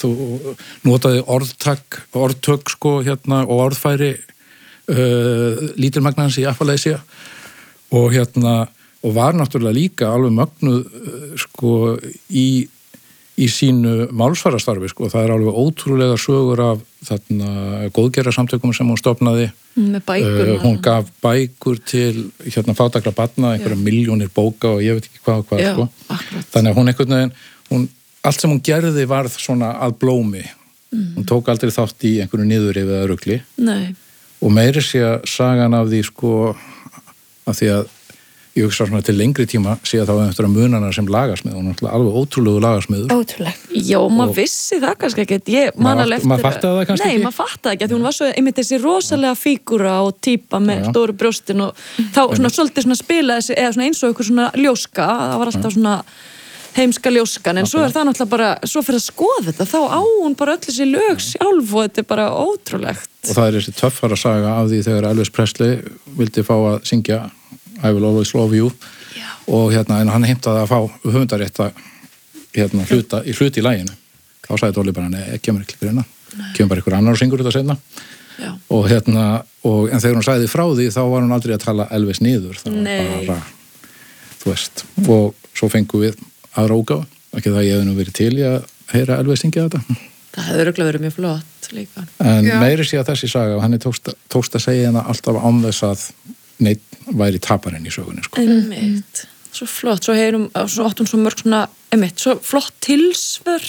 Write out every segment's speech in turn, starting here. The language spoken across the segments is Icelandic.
þú notaði orðtök sko hérna og orðfæri lítilmagnans í Appalachia og hérna og var náttúrulega líka alveg mögnuð sko í sínu málsvarastarfi sko, það alveg ótrúlega sögur af þarna góðgerðarsamtökum sem hún stofnaði með bækur hún gaf bækur til hérna fátækra barna, einhverja milljónir bóka og ég veit ekki hvað sko þannig að hún einhvern veginn, allt sem hún gerði varð svona að blómi hún tók aldrei þátt í einhverju niðurrifi eða rugli og meiri sé að sagan af því sko af því að ég hugsa svona til lengri tíma sé að þá eftir að munana sem lagasmið og náttúrulega alveg ótrúlegu lagasmiður. Ótrúlega. Já, maður vissi það kannski ekki. Maður fattaði það kannski ekki? Nei, maður fattaði ekki, því hún var svo einmitt þessi rosalega fígúra og típa með stóru brjóstin og þá svona svolítið svona spila þessi, eða svona eins og einhver svona ljóska, það var alltaf svona heimska ljóskan, en svo það náttúrulega bara, svo fyrir að skoða þetta, þá á hún bara öll þessi lög sjálf og þetta bara ótrúlegt. Og það þessi töffara saga af því þegar Elvis Presley vildi fá að syngja I will always love you og hérna, en hann heimtaði að fá höfundarétta hérna hluti í laginu. Þá sagði Dolly bara, nei, kemur ekki fyrir hérna. Kemur bara einhver annar og syngur þetta seinna. Og hérna, en þegar hún sagði frá því, þá var hún aldrei að tala Elvis niður. Það var bara, þú veist. Og svo fengum við aðra útgáfu. Ekki það ég hefði nú verið til í að heyra Elvis syngja þetta. Það hefði örugglega verið mjög flott líka. En meiri sé að þessi saga, og henni tókst að segja henni alltaf án þess að neitt væri taparinn í sögunni sko. Einmitt, svo flott, svo átt hún svo mörg svona, einmitt, svo flott tilsvör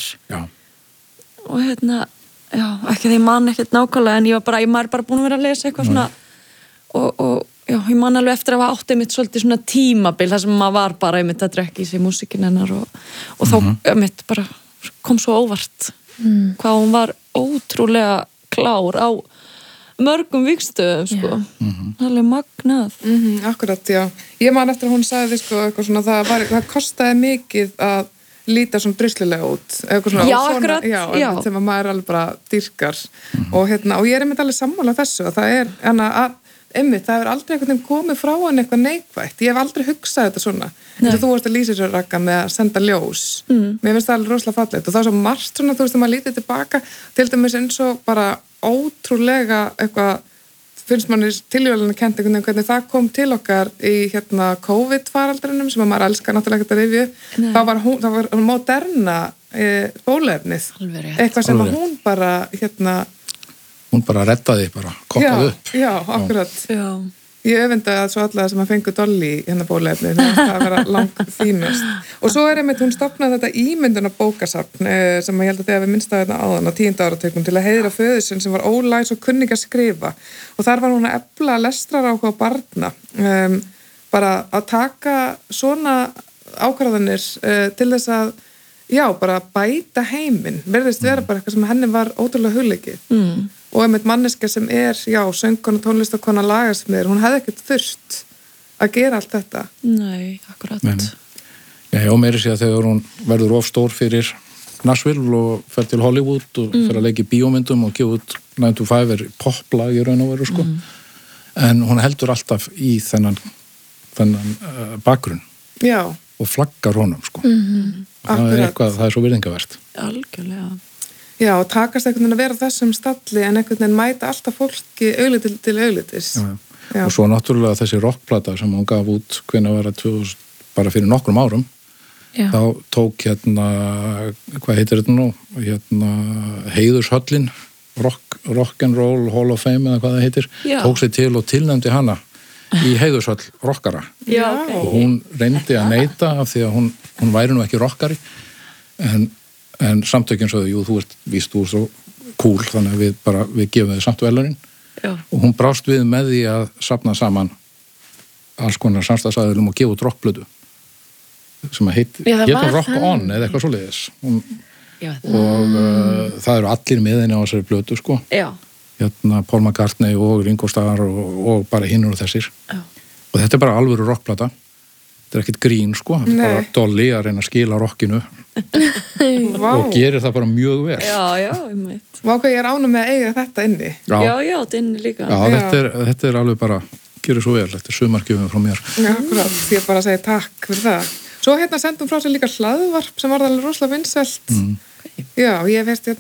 og hérna, já, ekki því ég man ekkert nákvæmlega en ég var bara búin að vera að lesa eitthvað svona og já, ég man alveg eftir að hafa átt einmitt svolítið svona tímabil þar sem maður var bara einmitt að drekka í sig músíkin hennar og þá einmitt bara kom svo óvart hvað hún var ótrúlega klár á mörgum vígstöðum, sko. Alveg magnað. Akkurat, já. Ég man eftir að hún sagði, sko, eitthvað svona, það kostaði mikið að líta svona druslulega út. Eitthvað svona, já, akkurat. Já, sem að maður alveg bara dýrkar. Og ég er einmitt alveg sammála þessu og það einmitt, það hefur aldrei einhvern veginn komið frá hann eitthvað neikvætt. Ég hef aldrei hugsað þetta svona. Eins og þú varst að lýsa sér Ragga með að senda ljós. Mér finnst það alveg rosalega fallegt og það er svo margt svona, þú veist, þegar maður lítið tilbaka, til dæmis eins og bara ótrúlega eitthvað, finnst manni tilvíðulega kennt einhvern veginn hvernig það kom til okkar í COVID-faraldrinum sem að maður elskar náttúrulega ekkert að rifja. Það var moderna bóluefnið. Eitthvað sem að hún bara hún bara reddaði, bara koppaði upp. Já, akkurat. Já. Ég öfundaði að svo alla sem að fengu Dolly bóluefni, það að vera langt þínust. Og svo einmitt, hún stofnaði þetta ímynduna bókasafn sem ég held að þegar við minnst á þetta áðan á 10. áratugnum til að heiðra föður sinn sem var ólæs og kunni ekki að skrifa. Og þar var hún að efla lestraráhuga barna. Bara að taka svona ákvarðanir til þess að bara bæta heiminn. Verðist vera bara eitthvað sem henni var ótrúlega hugleikið. Og einmitt manneska sem söngkona, tónlistakona, lagasmiður, hún hefði ekkert þurft að gera allt þetta. Nei, akkurat. Já, og meiri sé að þegar hún verður of stór fyrir Nashville og fer til Hollywood og fer að leika í bíómyndum og gefa út 9 to 5 poplag í raun og veru, sko. En hún heldur alltaf í þennan bakgrunn. Já. Og flaggar honum, sko. Það er svo virðingavert. Algjörlega. Já, og takast einhvern veginn að vera þessum stalli en einhvern veginn mæta alltaf fólki augliti til auglitis. Já. Og svo náttúrulega þessi rockplata sem hún gaf út hvenær var það 2000, bara fyrir nokkrum árum. Þá tók hvað heitir þetta nú? Heiðurshöllin, Rock and Roll Hall of Fame eða hvað það heitir. Tók sig til og tilnefndi hana í heiðurshöll rockara. Já, og hún reyndi að neita af því að hún væri nú ekki rockari en samtökin sagði, þú ert víst, þú ert svo cool, þannig að við gefum þið samt velunin og hún brást við með því að safna saman alls konar samstagsaðilum og gefa út rockblödu sem að heitir Rock On eða eitthvað svoleiðis og það eru allir með henni á þessari blödu, sko. Paul McCartney og Ringo Starr og bara hinnur og þessir og þetta er bara alvöru rockplata. Þetta er ekkert grín, sko. Þetta er bara Dolly að reyna að skila rockinu og gerir það bara mjög vel. Já, ég meit. Vá, hvað ég er ánum með að eiga þetta inni. Já, þetta inni líka. Já, þetta er alveg bara, gerir svo vel. Þetta er sumargjöfum frá mér. Já, akkurat. Ég bara segi takk fyrir það. Svo sendum frá sér líka hlaðvarp sem var alveg rosalega vinsælt. Já, ég veist